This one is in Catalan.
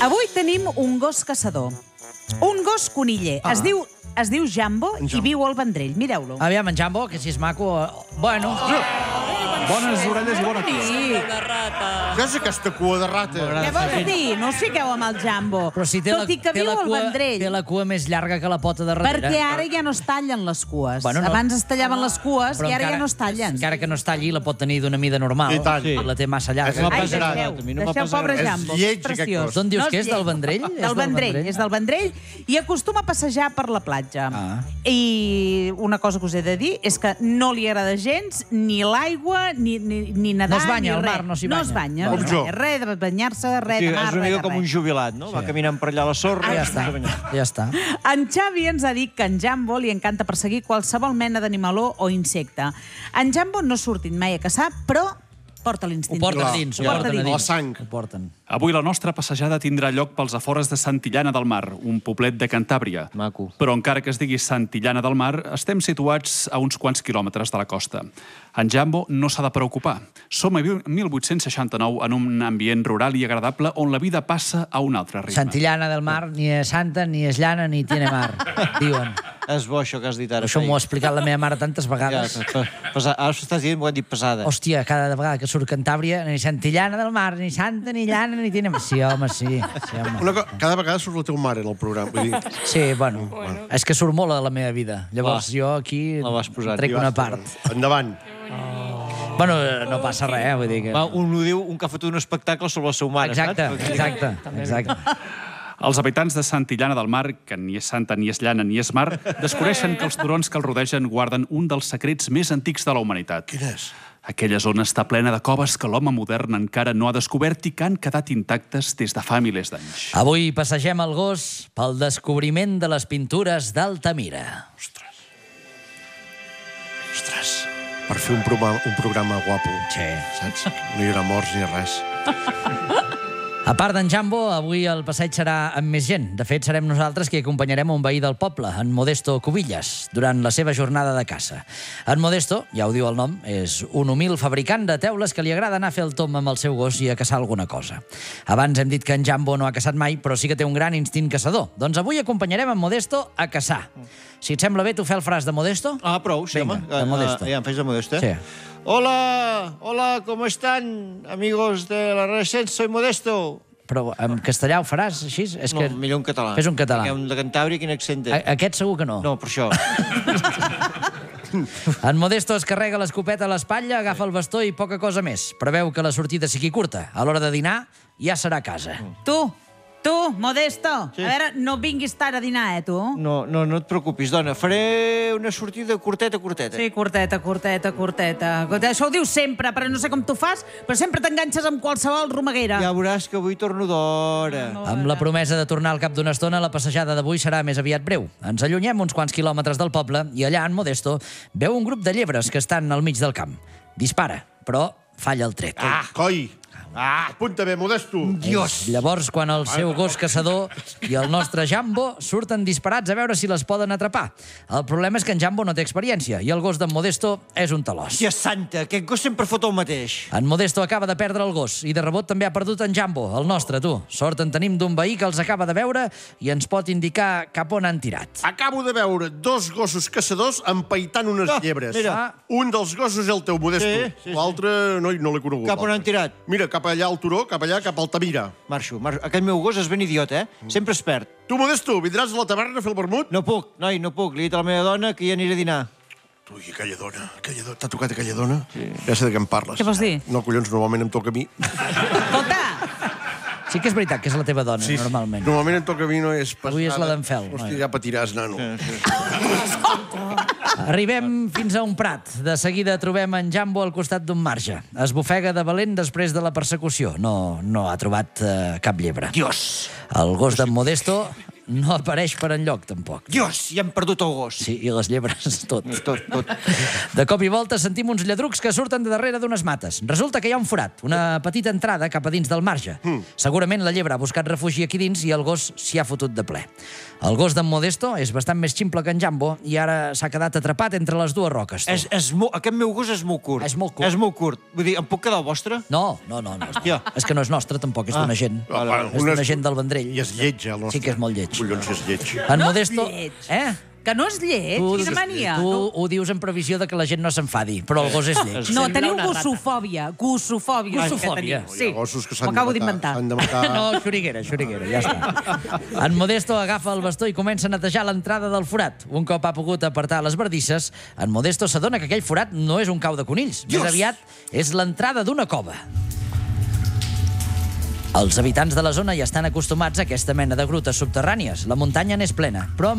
Avui tenim un gos caçador. Un gos coniller. Es diu Jambo i viu al Vendrell. Mireu-lo. Aviam, en Jambo, que si és maco... Bueno... Bones orelles i bona cua. Què és aquesta cua de rata? Què vols dir? No us fiqueu amb el Jambo. Però si té Tot i que viu al Vendrell. Té la cua més llarga que la pota de darrere. Perquè ara ja no es tallen les cues. Bueno, no. Abans es tallaven les cues i ara ja no es tallen. Encara que no es talli, la pot tenir d'una mida normal. I tant. La té massa llarga. Ai, deixeu pobre Jambo. És lleig, aquest Preciós. gos. D'on dius que és? lleig. Del Vendrell? Del Vendrell, és del Vendrell i acostuma a passejar per la platja. I una cosa que us he de dir és que no li agrada gens ni l'aigua, ni nedar, No es banya, ni al res. mar no s'hi No banya. es banya, Com jo. res de banyar-se, res de mar, És una res mica de com un res. jubilat, no? Va caminant per allà a la sorra. Ja està, ja està. En Xavi ens ha dit que en Jambo li encanta perseguir qualsevol mena d'animaló o insecte. En Jambo no ha sortit mai a caçar, però porta l'instint. Ho porten a dins, ho porten a dins. La sang. Ho porten. Avui la nostra passejada tindrà lloc pels afores de Santillana del Mar, un poblet de Cantàbria. Maco. Però encara que es digui Santillana del Mar, estem situats a uns quants quilòmetres de la costa. En Jambo no s'ha de preocupar. Som a 1869 en un ambient rural i agradable on la vida passa a un altre ritme. Santillana del Mar, ni és santa, ni és llana, ni tiene mar, diuen. És bo això que has dit ara. Això m'ho ha explicat la meva mare tantes Ja, vegades. ara s'estàs dient, m'ho han dit pesada. Hòstia, cada vegada que surt Cantàbria, ni Santillana del Mar, ni santa, ni llana, ni tiene mar. Sí, home, sí. Cada vegada surt la teva mare en el programa. Vull dir, Sí, bueno, és que surt molt a la meva vida. Llavors jo aquí la vas posant. trec una part. endavant. Bueno, no passa res, vull dir que... Va, un ho diu, un que ha fet un espectacle sobre la seva mare, Exacte, saps? exacte. Els habitants de Santillana del Mar, que ni és santa, ni és llana, ni és mar, descobreixen que els turons que els rodegen guarden un dels secrets més antics de la humanitat. Quin és? Aquella zona està plena de coves que l'home modern encara no ha descobert i que han quedat intactes des de fa milers d'anys. Avui passegem el gos pel descobriment de les pintures d'Altamira. Ostres, per fer un programa guapo. Sí. Saps? No hi haurà morts ni res. A part d'en Jambo, avui el passeig serà amb més gent. De fet, serem nosaltres qui acompanyarem un veí del poble, en Modesto Cubillas, durant la seva jornada de caça. En Modesto, ja ho diu el nom, és un humil fabricant de teules que li agrada anar a fer el tom amb el seu gos i a caçar alguna cosa. Abans hem dit que en Jambo no ha caçat mai, però sí que té un gran instint caçador. Doncs avui acompanyarem en Modesto a caçar. Si et sembla bé, tu fer el fràs de Modesto? Ah, prou, sí, Vinga, home. de Modesto. Ja em fes de Modesto, Sí. Hola, ¿cómo están, amigos de la Renaissance? Soy Modesto. Però en castellà ho faràs així? És No, que... millor en català. Fes un català. Perquè un de Cantàbria, quin accent té? Aquest segur que no. No, per això. En Modesto es carrega l'escopeta a l'espatlla, agafa el bastó i poca cosa més. Preveu que la sortida sigui curta. A l'hora de dinar, ja serà a casa. Tu, Modesto, Sí. a veure, no vinguis tard a dinar, tu? No et preocupis, dona. Faré una sortida curteta. Sí, curteta. Això ho dius sempre, però no sé com tu fas, però sempre t'enganxes amb qualsevol romeguera. Ja veuràs que avui torno d'hora. Amb la promesa de tornar al cap d'una estona, la passejada d'avui serà més aviat breu. Ens allunyem uns quants quilòmetres del poble i allà, en Modesto, veu un grup de llebres que estan al mig del camp. Dispara, però falla el tret. Coi! Apunta bé, Modesto. Dios. Llavors, quan el seu gos caçador i el nostre Jambo surten disparats a veure si les poden atrapar. El problema és que en Jambo no té experiència i el gos d'en Modesto és un talòs. Hòstia santa, aquest gos sempre fot el mateix. En Modesto acaba de perdre el gos i de rebot també ha perdut en Jambo, el nostre, tu. Sort en tenim d'un veí que els acaba de veure i ens pot indicar cap on han tirat. Acabo de veure dos gossos caçadors empaitant unes llebres. mira. Un dels gossos és el teu, Modesto. Sí. L'altre no l'he conegut. Cap on han tirat? Mira, cap allà al turó, cap allà, cap a Altamira. Marxo. Aquest meu gos és ben idiot, Sempre es perd. Tu, Modesto, vindràs a la taverna a fer el vermut? No puc, noi, no puc. Li he dit a la meva dona que ja aniré a dinar. Tu, i aquella dona. T'ha tocat aquella dona? Sí. Ja sé de què em parles. Què vols dir? No, collons, normalment em toca a mi. Escolta, Sí que és veritat que és la teva dona, normalment. Normalment em toca a mi, no és passada. Avui és la d'en Fel, Hòstia, noi. ja patiràs, nano. Arribem fins a un prat. De seguida trobem en Jambo al costat d'un marge. Es bofega de valent després de la persecució. No ha trobat cap llebre. Dios! El gos d'en Modesto no apareix per enlloc, tampoc. Dios, ja hem perdut el gos. Sí, i les llebres, tot. Tot. De cop i volta sentim uns lladrucs que surten de darrere d'unes mates. Resulta que hi ha un forat, una petita entrada cap a dins del marge. Segurament la llebre ha buscat refugi aquí dins i el gos s'hi ha fotut de ple. El gos d'en Modesto és bastant més ximple que en Jambo i ara s'ha quedat atrapat entre les dues roques. Aquest meu gos és molt curt. És molt curt. És molt curt. Vull dir, em puc quedar el vostre? No. Hòstia. És que no és nostre, tampoc, és d'una gent. És d'una gent del Vendrell. I és lleig, el nostre. Sí que és molt lleig. Collons, és lleig. En No és Modesto... lleig. Que no és lleig? Quina mania? Tu ho dius en previsió de que la gent no s'enfadi, però el gos és lleig. No, teniu gossofòbia. Gossofòbia. Gossofòbia. Sí, Hi ha gossos que s'han ho acabo d'inventar. de matar. No, xuriguera, ja està. En Modesto agafa el bastó i comença a netejar l'entrada del forat. Un cop ha pogut apartar les bardisses, en Modesto s'adona que aquell forat no és un cau de conills. Més aviat és l'entrada d'una cova. Els habitants de la zona ja estan acostumats a aquesta mena de grutes subterrànies. La muntanya n'és plena, però